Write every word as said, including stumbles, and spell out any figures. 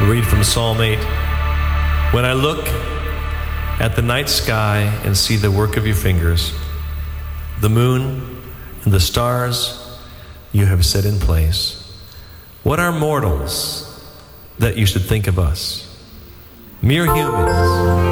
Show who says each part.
Speaker 1: read from Psalm eight. When I look at the night sky and see the work of your fingers, the moon and the stars you have set in place, what are mortals that you should think of us? Mere humans